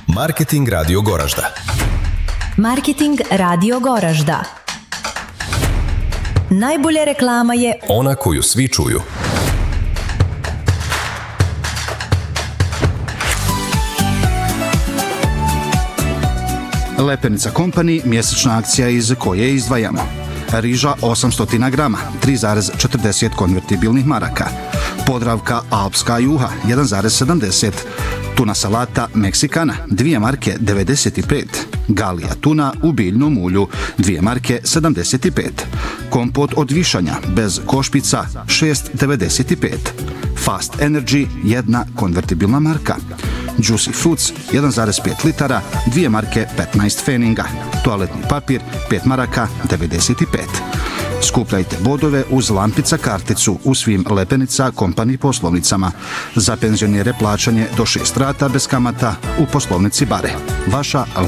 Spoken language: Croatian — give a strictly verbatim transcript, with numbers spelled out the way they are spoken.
Marketing Radio Goražda. Marketing Radio Goražda. Najbolja reklama je ona koju svi čuju. Lepenica Company, mjesečna akcija iz koje izdvajamo. Riža osamsto grama, tri zarez četrdeset konvertibilnih maraka. Podravka Alpska juha, jedan zarez sedamdeset. Tuna salata Meksikana, dvije marke devedeset pet. Galija tuna u biljnom ulju, dvije marke sedamdeset pet. Kompot od višanja, bez košpica, šest devedeset pet. Fast Energy, jedna konvertibilna marka. Juicy Fruits, jedan zarez pet litara, dvije marke petnaest feninga. Toaletni papir, pet maraka, devedeset pet. Skupljajte bodove uz lampica karticu u svim Lepenica Company poslovnicama. Za penzionere plaćanje do šest rata bez kamata u poslovnici Bare. Vaša